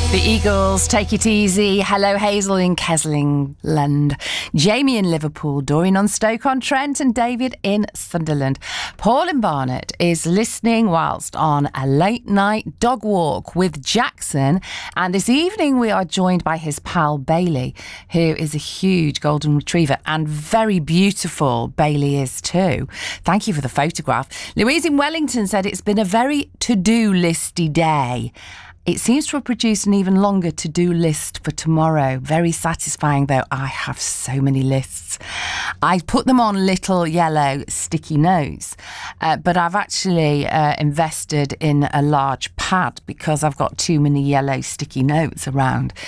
The Eagles, Take It Easy. Hello, Hazel in Keslingland. Jamie in Liverpool. Doreen on Stoke-on-Trent. And David in Sunderland. Paul in Barnet is listening whilst on a late-night dog walk with Jackson. And this evening we are joined by his pal Bailey, who is a huge golden retriever. And very beautiful Bailey is too. Thank you for the photograph. Louise in Wellington said it's been a very to-do listy day. It seems to have produced an even longer to-do list for tomorrow. Very satisfying, though. I have so many lists. I put them on little yellow sticky notes, but I've actually invested in a large pad because I've got too many yellow sticky notes around.